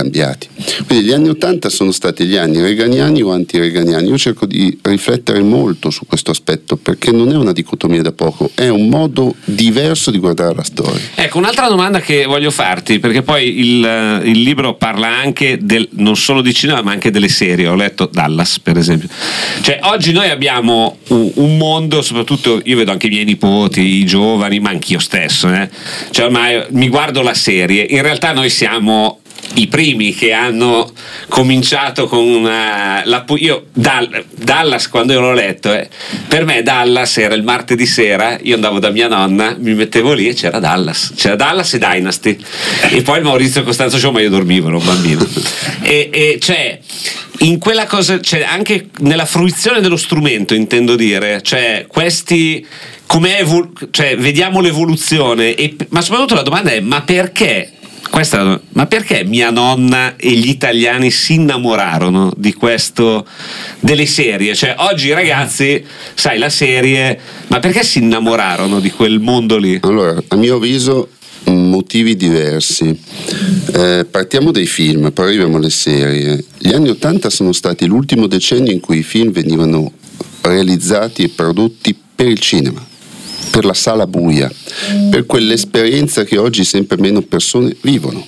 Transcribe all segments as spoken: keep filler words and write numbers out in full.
cambiati. Quindi gli anni ottanta sono stati gli anni reganiani o anti-reganiani. Io cerco di riflettere molto su questo aspetto, perché non è una dicotomia da poco, è un modo diverso di guardare la storia. Ecco, un'altra domanda che voglio farti, perché poi il, il libro parla anche del, non solo di cinema ma anche delle serie. Ho letto Dallas, per esempio. Cioè oggi noi abbiamo un, un mondo, soprattutto io vedo anche i miei nipoti, i giovani, ma anch'io stesso, eh? Cioè ormai mi guardo la serie, in realtà noi siamo i primi che hanno cominciato con una, la, io Dal, Dallas quando io l'ho letto, eh, per me Dallas era il martedì sera, io andavo da mia nonna, mi mettevo lì e c'era Dallas c'era Dallas e Dynasty e poi il Maurizio Costanzo Show, ma io dormivo, ero un bambino e, e cioè in quella cosa, cioè anche nella fruizione dello strumento, intendo dire, cioè questi come evol- cioè vediamo l'evoluzione e, ma soprattutto la domanda è: ma perché Questa, ma perché mia nonna e gli italiani si innamorarono di questo, delle serie? Cioè oggi i ragazzi, sai, la serie, ma perché si innamorarono di quel mondo lì? Allora, a mio avviso motivi diversi. Eh, partiamo dai film, poi arriviamo alle serie. Gli anni ottanta sono stati l'ultimo decennio in cui i film venivano realizzati e prodotti per il cinema, per la sala buia, per quell'esperienza che oggi sempre meno persone vivono.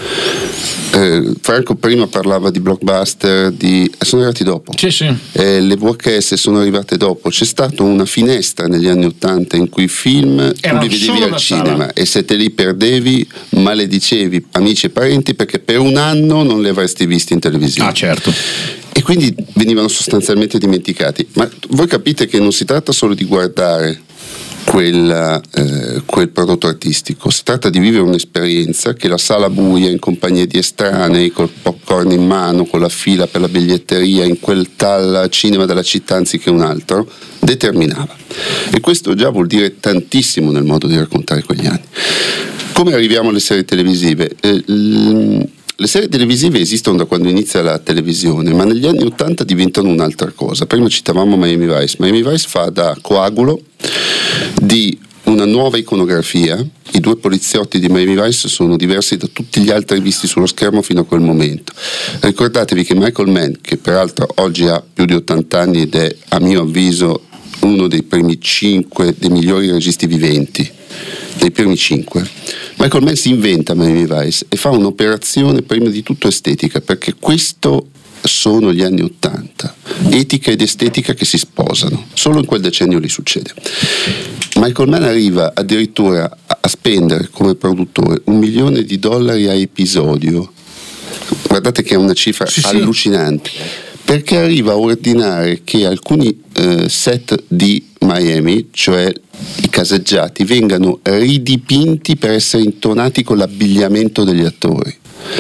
Eh, Franco prima parlava di blockbuster, di... sono arrivati dopo. Sì, sì. Eh, le V H S sono arrivate dopo. C'è stata una finestra negli anni ottanta in cui i film tu li vedevi al cinema sala. E se te li perdevi maledicevi amici e parenti perché per un anno non li avresti visti in televisione. Ah, certo. E quindi venivano sostanzialmente dimenticati. Ma voi capite che non si tratta solo di guardare Quella, eh, quel prodotto artistico, si tratta di vivere un'esperienza che la sala buia in compagnia di estranei col popcorn in mano, con la fila per la biglietteria in quel tal cinema della città anziché un altro determinava, e questo già vuol dire tantissimo nel modo di raccontare quegli anni. Come arriviamo alle serie televisive? Eh, l- Le serie televisive esistono da quando inizia la televisione, ma negli anni ottanta diventano un'altra cosa. Prima citavamo Miami Vice. Miami Vice fa da coagulo di una nuova iconografia. I due poliziotti di Miami Vice sono diversi da tutti gli altri visti sullo schermo fino a quel momento. Ricordatevi che Michael Mann, che peraltro oggi ha più di ottanta anni ed è a mio avviso uno dei primi cinque dei migliori registi viventi, dei primi cinque, Michael Mann si inventa Miami Vice e fa un'operazione prima di tutto estetica, perché questo sono gli anni ottanta, etica ed estetica che si sposano, solo in quel decennio lì succede. Michael Mann arriva addirittura a spendere come produttore un milione di dollari a episodio, guardate che è una cifra sì, allucinante, sì. Perché arriva a ordinare che alcuni eh, set di Miami, cioè i caseggiati, vengano ridipinti per essere intonati con l'abbigliamento degli attori.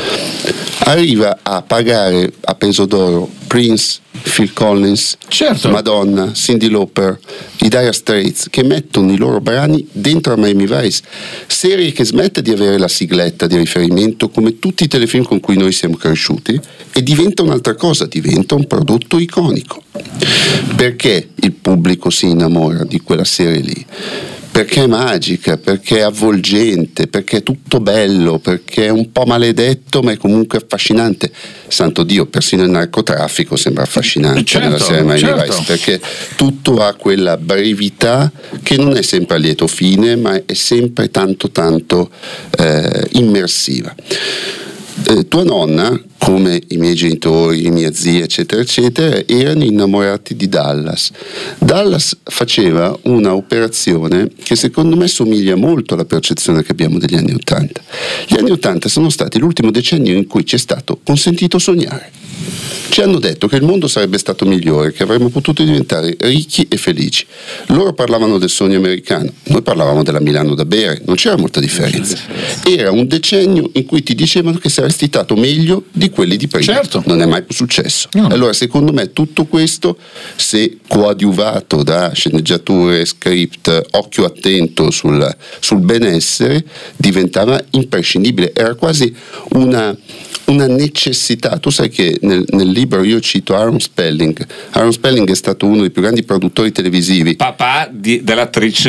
Arriva a pagare a peso d'oro Prince, Phil Collins, certo. Madonna, Cyndi Lauper, i Dire Straits, che mettono i loro brani dentro a Miami Vice, serie che smette di avere la sigletta di riferimento come tutti i telefilm con cui noi siamo cresciuti e diventa un'altra cosa, diventa un prodotto iconico. Perché il pubblico si innamora di quella serie lì? Perché è magica, perché è avvolgente, perché è tutto bello, perché è un po' maledetto ma è comunque affascinante. Santo Dio, persino il narcotraffico sembra affascinante, certo, nella serie Miami certo. Vice, perché tutto ha quella brevità che non è sempre a lieto fine, ma è sempre tanto tanto eh, immersiva. Eh, tua nonna, come i miei genitori, mia zia, eccetera, eccetera, erano innamorati di Dallas. Dallas faceva una operazione che secondo me somiglia molto alla percezione che abbiamo degli anni Ottanta. Gli anni Ottanta sono stati l'ultimo decennio in cui ci è stato consentito sognare. Ci hanno detto che il mondo sarebbe stato migliore, che avremmo potuto diventare ricchi e felici. Loro parlavano del sogno americano, noi parlavamo della Milano da bere, non c'era molta differenza. Era un decennio in cui ti dicevano che saresti stato meglio di quelli di prima. Certo. Non è mai più successo. No. Allora, secondo me, tutto questo, se coadiuvato da sceneggiature, script, occhio attento sul, sul benessere, diventava imprescindibile. Era quasi una... una necessità. Tu sai che nel, nel libro io cito Aaron Spelling. Aaron Spelling è stato uno dei più grandi produttori televisivi. Papà di, dell'attrice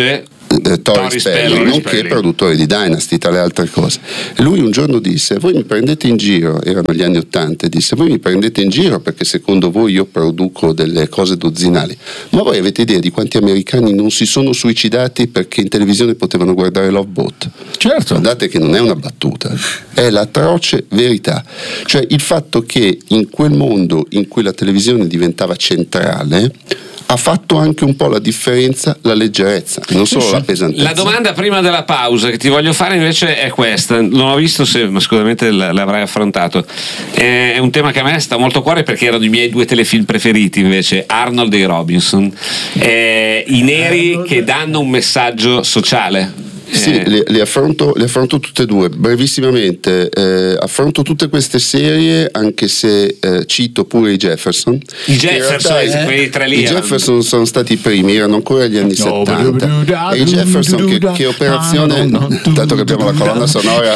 eh, Tori Spelling, nonché Spelling. Produttore di Dynasty, tra le altre cose. E lui un giorno disse: voi mi prendete in giro, erano gli anni ottanta, e disse: voi mi prendete in giro perché secondo voi io produco delle cose dozzinali, ma voi avete idea di quanti americani non si sono suicidati perché in televisione potevano guardare Love Boat? Certo. Guardate che non è una battuta, è l'atroce verità. Cioè il fatto che in quel mondo in cui la televisione diventava centrale ha fatto anche un po' la differenza la leggerezza, non solo sì, la pesantezza. La domanda prima della pausa che ti voglio fare invece è questa, non ho visto se, ma sicuramente l'avrai affrontato, è un tema che a me sta molto a cuore perché erano i miei due telefilm preferiti invece, Arnold e Robinson, eh, i neri Arnold. Che danno un messaggio sociale. Sì, eh. le, le, affronto, le affronto tutte e due brevissimamente. Eh, affronto tutte queste serie, anche se eh, cito pure i Jefferson. I Jefferson, realtà, eh? quei tre lì. I Jefferson sono stati i primi, erano ancora gli anni no, settanta. E i Jefferson, che, che operazione, no, no, tanto che abbiamo la colonna sonora,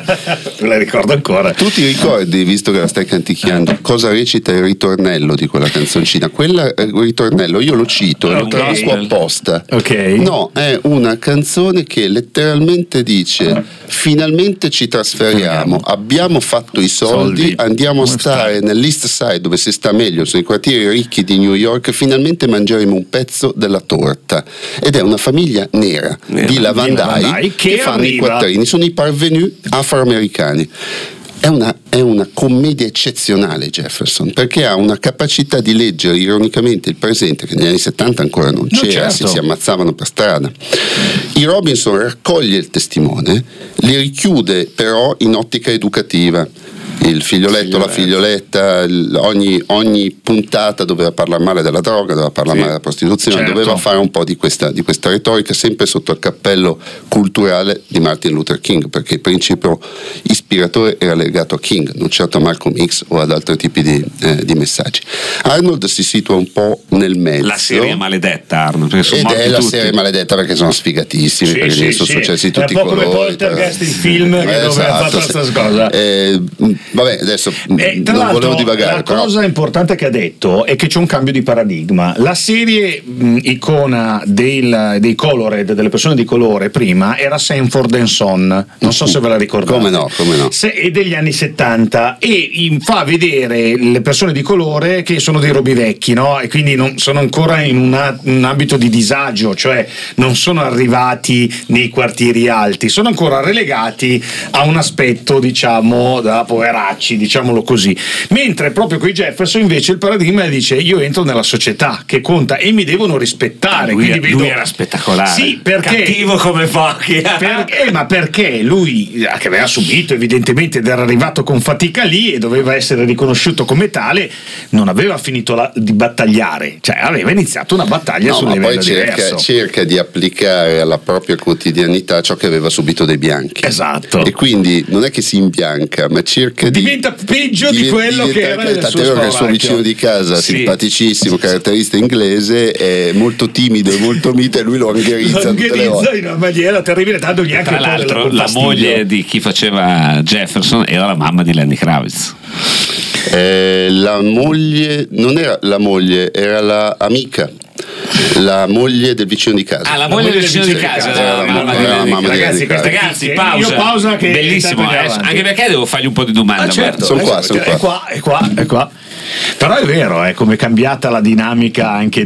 la ricordo ancora. Tu ti ricordi, visto che la stai canticchiando, cosa recita il ritornello di quella canzoncina? Quella, il ritornello, io lo cito e okay. lo tradusco apposta. Okay. No, è una canzone che le letteralmente dice: finalmente ci trasferiamo, abbiamo fatto i soldi, soldi. andiamo a stare nell'East Side dove si sta meglio, sono i quartieri ricchi di New York, finalmente mangeremo un pezzo della torta. Ed è una famiglia nera, nera di lavandai, lavandai che, che fanno i quattrini, sono i parvenu afroamericani. È una, è una commedia eccezionale Jefferson, perché ha una capacità di leggere ironicamente il presente che negli anni settanta ancora non c'era, no, certo. si, si ammazzavano per strada. I Robinson raccoglie il testimone, li richiude però in ottica educativa. Il figlioletto, la figlioletta, ogni, ogni puntata doveva parlare male della droga, doveva parlare sì, male della prostituzione, certo. doveva fare un po' di questa, di questa retorica, sempre sotto il cappello culturale di Martin Luther King, perché il principio ispiratore era legato a King, non certo a Malcolm X o ad altri tipi di, eh, di messaggi. Arnold si situa un po' nel mezzo. La serie maledetta, Arnold. Ed è la tutti. serie maledetta perché sono sfigatissimi, sì, perché sì, sono sì. successi tutti i colori. È un po' come Poltergeist, il film che eh, doveva esatto, fare questa cosa. Eh, vabbè, adesso eh, non volevo divagare. La però. cosa importante che ha detto è che c'è un cambio di paradigma. La serie mh, icona del, dei colored, delle persone di colore prima, era Sanford and Son, non so se ve la ricordate. Come no, come no. Se, è degli anni settanta e in, fa vedere le persone di colore che sono dei robivecchi, no? E quindi non, sono ancora in una, un ambito di disagio, cioè non sono arrivati nei quartieri alti, sono ancora relegati a un aspetto, diciamo, da poveracci, diciamolo così. Mentre proprio con i Jefferson invece il paradigma dice: io entro nella società che conta e mi devono rispettare. Lui, quindi lui vedo... era spettacolare, sì, perché cattivo come pochi. Perché, ma perché lui, che aveva subito evidentemente ed era arrivato con fatica lì e doveva essere riconosciuto come tale, non aveva finito la, di battagliare, cioè aveva iniziato una battaglia no, sul ma livello poi cerca, diverso. cerca di applicare alla propria quotidianità ciò che aveva subito dei bianchi. Esatto. E quindi non è che si imbianca, ma cerca di diventa peggio di, di quello che era nel suo che il suo vicino di casa, sì. simpaticissimo, caratterista inglese, è molto timido e molto mite, e lui lo angherizza, lo angherizza in una maniera terribile, tanto neanche tra l'altro la moglie di chi faceva Jefferson era la mamma di Lenny Kravitz. Eh, la moglie non era la moglie, era la amica, la moglie del vicino di casa. Ah, la moglie del vicino di casa era la mamma di Lenny Kravitz. Ragazzi, ragazzi, pausa. pausa che bellissimo, eh, anche perché devo fargli un po' di domande. Ah, certo, sono qua, sono qua. È qua, è qua, è qua. Però è vero, è come è cambiata la dinamica anche